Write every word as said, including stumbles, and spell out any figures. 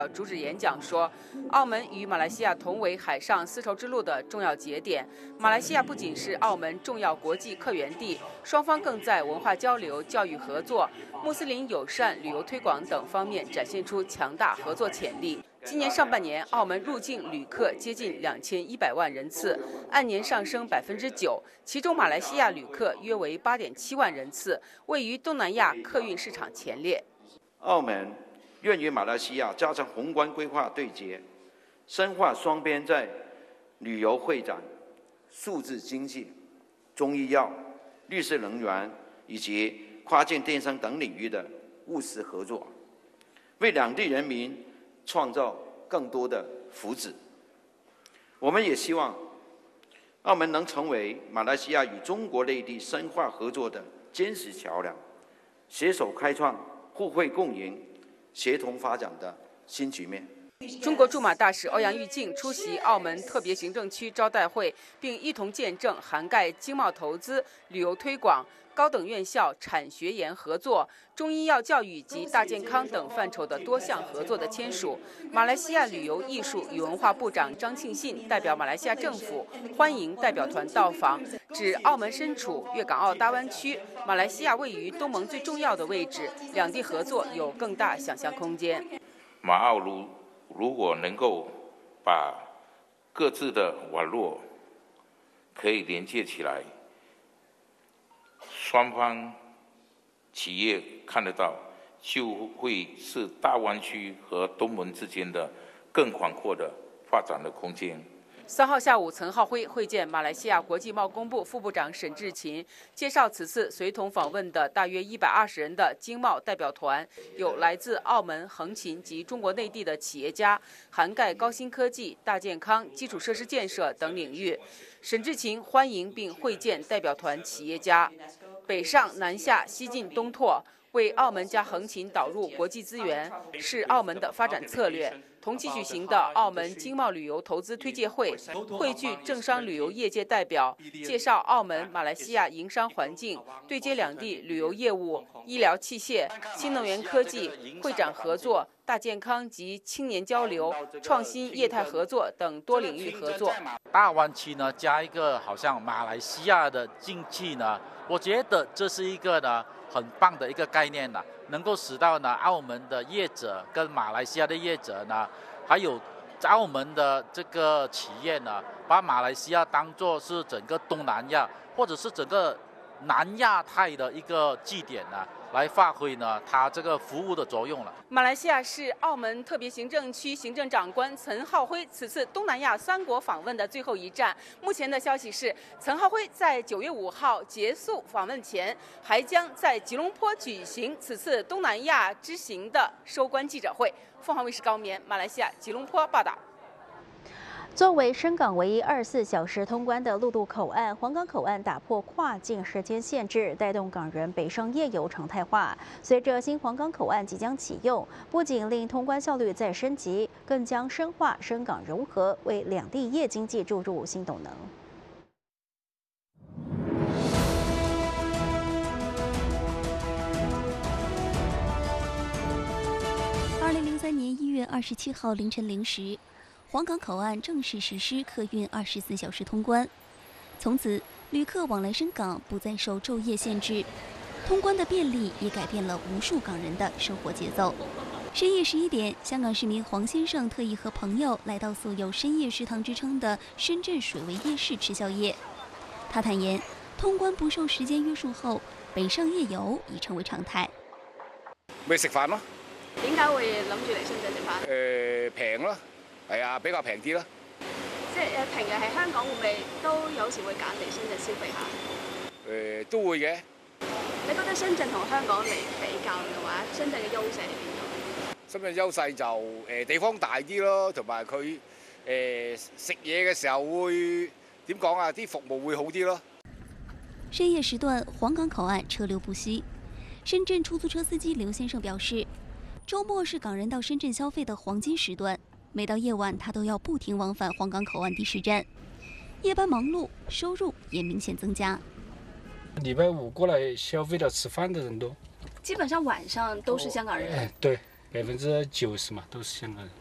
主旨演讲说，澳门与马来西亚同为海上丝绸之路的重要节点。马来西亚不仅是澳门重要国际客源地，双方更在文化交流、教育合作、穆斯林友善、旅游推广等方面展现出强大合作潜力。今年上半年，澳门入境旅客接近两千一百万人次，按年上升百分之九，其中马来西亚旅客约为八点七万人次，位于东南亚客运市场前列。 澳门愿与马来西亚加强宏观规划对接，深化双边在旅游会展、数字经济、中医药、绿色能源以及跨境电商等领域的务实合作，为两地人民创造更多的福祉。我们也希望澳门能成为马来西亚与中国内地深化合作的坚实桥梁，携手开创互惠共赢、协同发展的新局面。 中国驻马大使欧阳玉靖出席澳门特别行政区招待会，并一同见证涵盖经贸投资、旅游推广、高等院校产学研合作、中医药教育及大健康等范畴的多项合作的签署。马来西亚旅游艺术与文化部长张庆信代表马来西亚政府欢迎代表团到访，指澳门身处粤港澳大湾区，马来西亚位于东盟最重要的位置，两地合作有更大想象空间。 马澳如如果能够把各自的网络可以连接起来，双方企业看得到，就会是大湾区和东盟之间的更广阔的发展的空间。 三号下午，岑浩辉会见马来西亚国际贸工部副部长沈志勤，介绍此次随同访问的大约一百二十人的经贸代表团，有来自澳门、横琴及中国内地的企业家，涵盖高新科技、大健康、基础设施建设等领域。沈志勤欢迎并会见代表团企业家，北上南下、西进东拓，为澳门加横琴导入国际资源，是澳门的发展策略。同期举行的澳门经贸旅游投资推介会，汇聚政商旅游业界代表，介绍澳门、马来西亚营商环境，对接两地旅游业务、医疗器械、新能源科技、会展合作、大健康及青年交流、创新业态合作等多领域合作。 大湾区呢，加一个好像马来西亚的进去呢，我觉得这是一个呢很棒的一个概念呢，能够使到呢澳门的业者跟马来西亚的业者呢，还有澳门的这个企业呢，把马来西亚当作是整个东南亚或者是整个南亚太的一个据点呢，来发挥呢它这个服务的作用了。 马来西亚是澳门特别行政区行政长官岑浩辉此次东南亚三国访问的最后一站。目前的消息是，岑浩辉在九月五号结束访问前，还将在吉隆坡举行此次东南亚之行的收官记者会。凤凰卫视高棉，马来西亚吉隆坡报道。 作为深港唯一二十四小时通关的陆路口岸，黄港口岸打破跨境时间限制，带动港人北上夜游常态化。随着新黄港口岸即将启用，不仅令通关效率再升级，更将深化深港融合，为两地夜经济注入新动能。 二零零三年一月二十七号凌晨零时。黄港口岸正式实施客运二十四小时通关，从此旅客往来深港不再受昼夜限制。通关的便利也改变了无数港人的生活节奏。深夜十一点，香港市民黄先生特意和朋友来到素有深夜食堂之称的深圳水围夜市吃宵夜。他坦言，通關不受時間約束後，北上夜遊已成為常態。 咪食飯咯。 點解會諗住嚟深圳食飯？ 誒平咯，係啊，比較平啲咯。 即係誒平日喺香港會唔會都有時會揀嚟深圳消費下？ 誒都會嘅。 你覺得深圳同香港嚟比較嘅話，深圳嘅優勢喺邊度？ 深圳優勢就誒地方大啲咯，同埋佢誒食嘢嘅時候會點講啊？啲服務會好啲咯。 深夜時段，黃港口岸車流不息。深圳出租車司機劉先生表示，周末是港人到深圳消費的黃金時段，每到夜晚他都要不停往返黃港口岸第十站，夜班忙碌，收入也明顯增加。 禮拜五過來消費的吃飯的人多， 基本上晚上都是香港人。 哎，對。 百分之九十嘛都是香港人。